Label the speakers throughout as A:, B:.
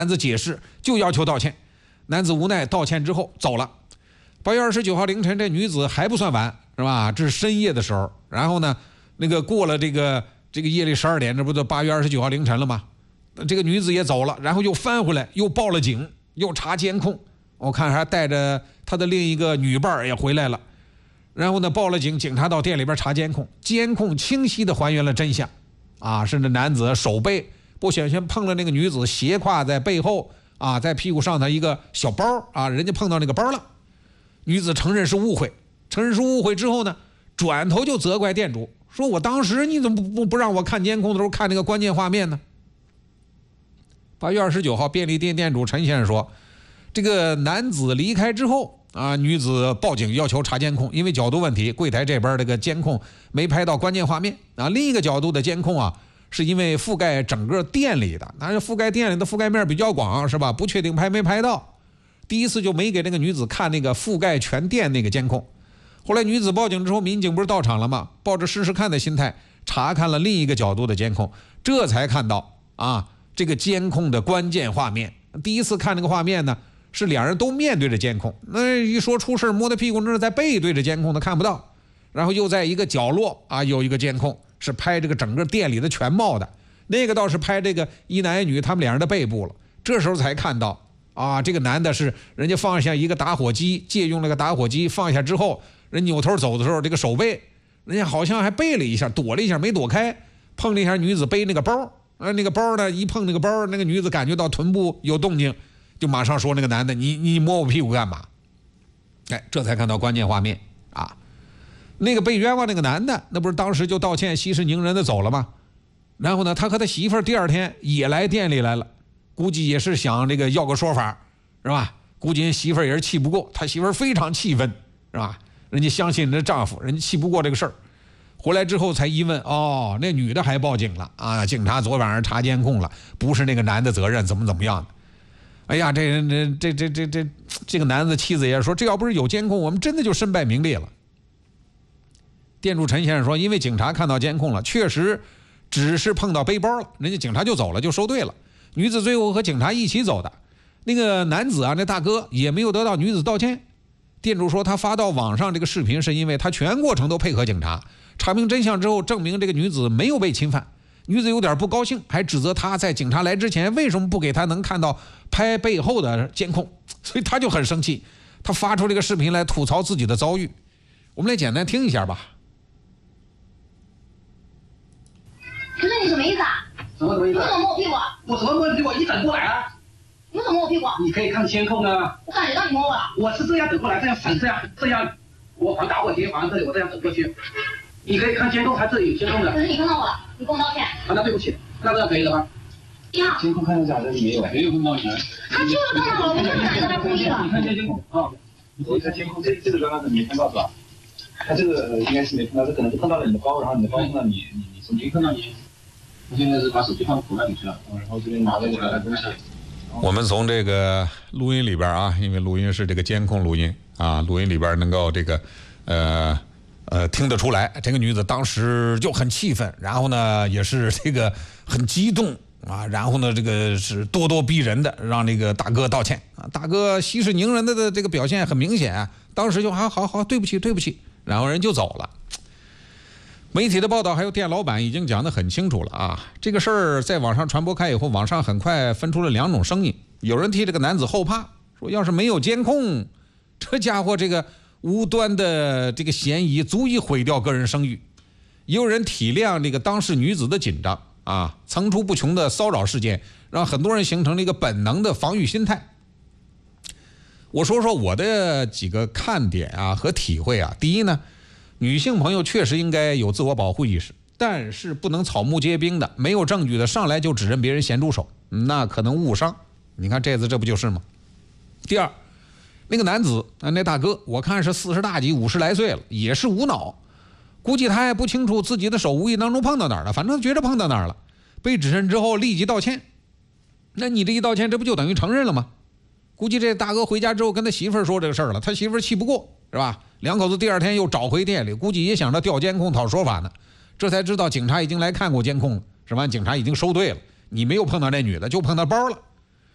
A: 男子解释，就要求道歉。男子无奈道歉之后走了。8月29号凌晨，这女子还不算晚，是吧？这是深夜的时候。然后呢，过了这个夜里12点，这不就8月29号凌晨了吗？这个女子也走了，然后又翻回来，又报了警，又查监控。我看还带着她的另一个女伴也回来了。然后呢，报了警，警察到店里边查监控，监控清晰的还原了真相。甚至男子手背不小心碰了那个女子斜挎在背后在屁股上的一个小包人家碰到那个包了。女子承认是误会，之后呢，转头就责怪店主，说我当时你怎么不让我看监控的时候看那个关键画面呢？8月29号，便利店店主陈先生说，这个男子离开之后女子报警要求查监控，因为角度问题，柜台这边这个监控没拍到关键画面另一个角度的监控是因为覆盖整个店里的，但是覆盖店里的覆盖面比较广，是吧？不确定拍没拍到。第一次就没给那个女子看那个覆盖全店那个监控。后来女子报警之后，民警不是到场了吗？抱着试试看的心态查看了另一个角度的监控，这才看到这个监控的关键画面。第一次看那个画面呢，是两人都面对着监控，那一说出事摸着屁股那是在背对着监控的，看不到。然后又在一个角落有一个监控是拍这个整个店里的全貌的，那个倒是拍这个一男一女他们两人的背部了。这时候才看到这个男的是人家放下一个打火机，借用了个打火机放下之后，人扭头走的时候，这个手背人家好像还背了一下，躲了一下没躲开，碰了一下女子背那个包，那个包呢一碰那个包，那个女子感觉到臀部有动静，就马上说那个男的你摸我屁股干嘛？这才看到关键画面那个被冤枉那个男的，那不是当时就道歉息事宁人的走了吗？然后呢，他和他媳妇儿第二天也来店里来了，估计也是想这个要个说法，是吧？估计人媳妇儿也是气不过，他媳妇儿非常气愤，是吧？人家相信人的丈夫，人家气不过这个事儿。回来之后才一问，那女的还报警了警察昨晚上查监控了，不是那个男的责任，怎么样的。哎呀，这个男的妻子也说，这要不是有监控，我们真的就身败名裂了。店主陈先生说，因为警察看到监控了，确实只是碰到背包了，人家警察就走了，就收队了。女子最后和警察一起走的，那个男子那大哥也没有得到女子道歉。店主说，他发到网上这个视频是因为他全过程都配合警察，查明真相之后证明这个女子没有被侵犯。女子有点不高兴，还指责他在警察来之前为什么不给他能看到拍背后的监控，所以他就很生气，他发出这个视频来吐槽自己的遭遇。我们来简单听一下吧。
B: 不是你什么意思
C: 什么意思？
B: 你怎么摸我屁股？
C: 我什么摸你屁股？你整过来啊！
B: 你怎么摸我屁股？
C: 你可以看监控啊。
B: 我感觉到你摸我了。
C: 我是这样整过来，这样反这样，我还打火机还这里，我这样整过去。你可以看监控，它这里有监控的。
B: 可是你碰到我了，你跟我道歉。
C: 那对不起，那这样可以了吧？
B: 呀，
C: 监控看得下来没有？没有碰到你。
B: 他就是碰到我了，我就是感觉到他故意的。
C: 你看监控我看监控，这个刚刚是没碰到是吧？他这个应该是没碰到，这可能是碰到了你的包，然后你的包碰到你手机碰到你。我现在是把手机放口袋里去了，然后这边拿着我的东西。
A: 我们从这个录音里边因为录音是这个监控录音录音里边能够这个听得出来，这个女子当时就很气愤，然后呢也是这个很激动然后呢这个是咄咄逼人的让这个大哥道歉大哥息事宁人的这个表现很明显当时就好对不起，然后人就走了。媒体的报道还有店老板已经讲得很清楚了这个事儿在网上传播开以后，网上很快分出了两种声音。有人替这个男子后怕，说要是没有监控，这家伙这个无端的这个嫌疑足以毁掉个人声誉。也有人体谅这个当事女子的紧张层出不穷的骚扰事件让很多人形成了一个本能的防御心态。我说说我的几个看点和体会第一呢，女性朋友确实应该有自我保护意识，但是不能草木皆兵的，没有证据的上来就指认别人咸猪手，那可能误伤。你看这次这不就是吗？第二，那个男子那大哥我看是40大几50来岁了，也是无脑，估计他也不清楚自己的手无意当中碰到哪儿了，反正觉得碰到哪儿了，被指认之后立即道歉。那你这一道歉，这不就等于承认了吗？估计这大哥回家之后跟他媳妇儿说这个事儿了，他媳妇儿气不过，是吧？两口子第二天又找回店里，估计也想着调监控讨说法呢。这才知道警察已经来看过监控了，是吧？警察已经收队了，你没有碰到那女的，就碰到包了。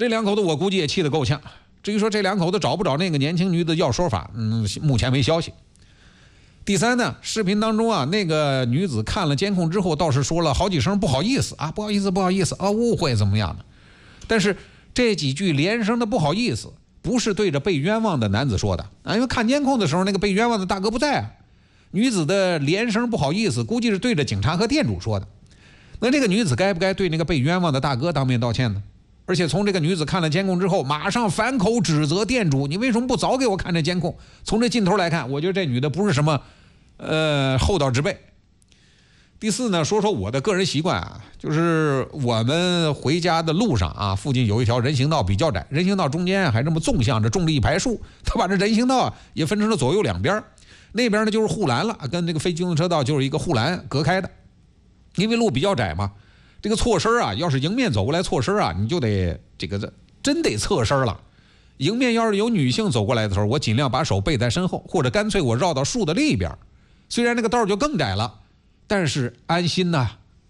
A: 这两口子我估计也气得够呛。至于说这两口子找不找那个年轻女子要说法，目前没消息。第三呢，视频当中啊，那个女子看了监控之后，倒是说了好几声不好意思啊，不好意思啊，误会怎么样的。但是这几句连声的不好意思，不是对着被冤枉的男子说的啊，因为看监控的时候，那个被冤枉的大哥不在啊。女子的连声不好意思，估计是对着警察和店主说的。那这个女子该不该对那个被冤枉的大哥当面道歉呢？而且从这个女子看了监控之后，马上反口指责店主，你为什么不早给我看这监控？从这镜头来看，我觉得这女的不是什么厚道之辈。第四呢，说说我的个人习惯啊，就是我们回家的路上啊，附近有一条人行道比较窄，人行道中间还这么纵向着种了一排树，他把这人行道也分成了左右两边，那边呢就是护栏了，跟这个非机动车道就是一个护栏隔开的。因为路比较窄嘛，这个错身啊，要是迎面走过来错身啊，你就得真得侧身了。迎面要是有女性走过来的时候，我尽量把手背在身后，或者干脆我绕到树的另一边。虽然那个道就更窄了，但是安心呐。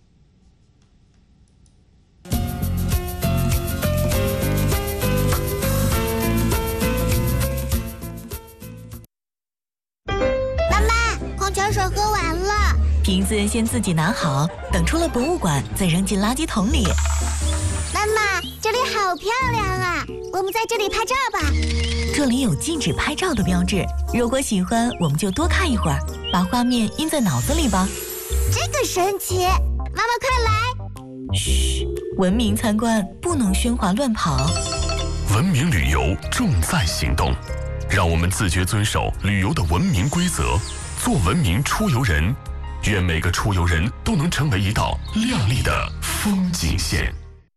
D: 妈妈，矿泉水喝完了。
E: 瓶子先自己拿好，等出了博物馆再扔进垃圾桶里。
D: 妈妈，这里好漂亮啊，我们在这里拍照吧。
E: 这里有禁止拍照的标志，如果喜欢我们就多看一会儿，把画面印在脑子里吧。
D: 这个神奇，妈妈快来。
E: 嘘，文明参观不能喧哗乱跑。
F: 文明旅游重在行动，让我们自觉遵守旅游的文明规则，做文明出游人。愿每个出游人都能成为一道亮丽的风景线。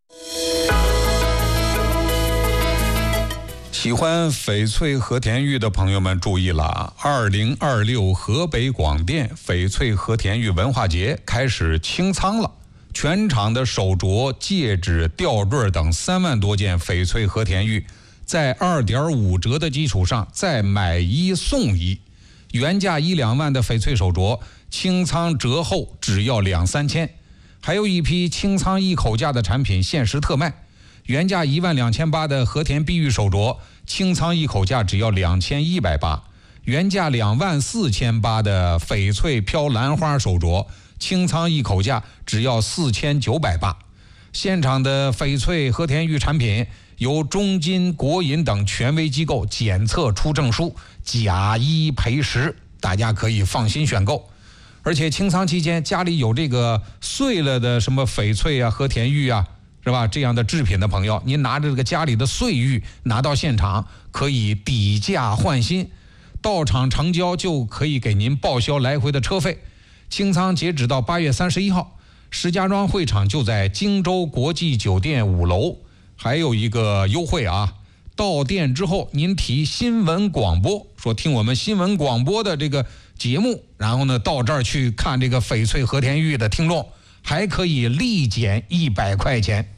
A: 喜欢翡翠和田玉的朋友们注意了，2026河北广电翡翠和田玉文化节开始清仓了，全场的手镯、戒指、吊坠等3万多件翡翠和田玉，在2.5折的基础上再买1送1，原价1-2万的翡翠手镯清仓折后只要2-3千，还有一批清仓一口价的产品限时特卖，原价12800的和田碧玉手镯清仓一口价只要2180，原价24800的翡翠飘兰花手镯清仓一口价只要4980。现场的翡翠和田玉产品由中金、国银等权威机构检测出证书，假一赔10，大家可以放心选购。而且清仓期间家里有这个碎了的什么翡翠啊、和田玉啊，是吧？这样的制品的朋友，您拿着这个家里的碎玉拿到现场，可以抵价换新，到场成交就可以给您报销来回的车费。清仓截止到8月31号，石家庄会场就在荆州国际酒店5楼。还有一个优惠啊，到店之后您提新闻广播，说听我们新闻广播的这个节目，然后呢到这儿去看这个翡翠和田玉的听众，还可以立减100块钱。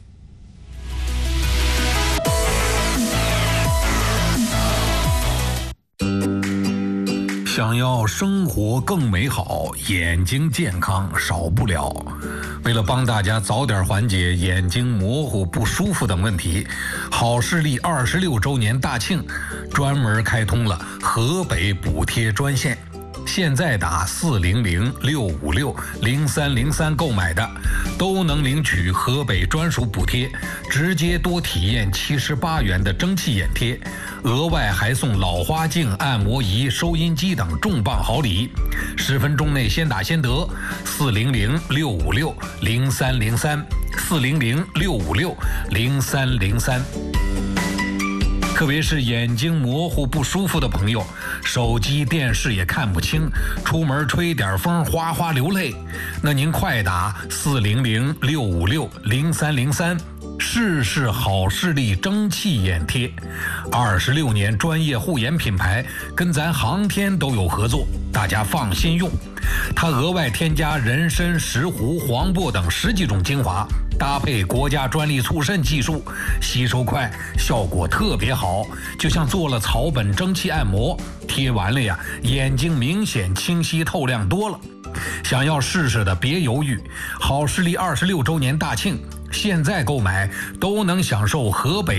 G: 想要生活更美好，眼睛健康少不了。为了帮大家早点缓解眼睛模糊不舒服等问题，好视力26周年大庆专门开通了河北补贴专线。现在打400-656-0303购买的，都能领取河北专属补贴，直接多体验78元的蒸汽眼贴，额外还送老花镜、按摩仪、收音机等重磅好礼。10分钟内先打先得，400-656-0303，400-656-0303。特别是眼睛模糊不舒服的朋友，手机电视也看不清，出门吹点风哗哗流泪，那您快打400-656-0303，试试好视力蒸汽眼贴。26年专业护眼品牌，跟咱航天都有合作，大家放心用。它额外添加人参、石斛、黄柏等10几种精华，搭配国家专利促渗技术，吸收快，效果特别好，就像做了草本蒸汽按摩，贴完了呀，眼睛明显清晰透亮多了。想要试试的别犹豫，好视力26周年大庆，现在购买都能享受河北